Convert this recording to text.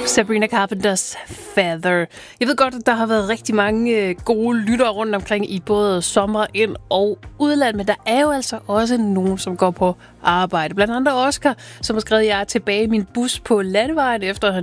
Sabrina Carpenters Feather. Jeg ved godt, at der har været rigtig mange gode lyttere rundt omkring i både sommer, ind- og udland, men der er jo altså også nogen, som går på arbejde. Blandt andet Oscar, som har skrevet, at jeg er tilbage i min bus på landevejen, efter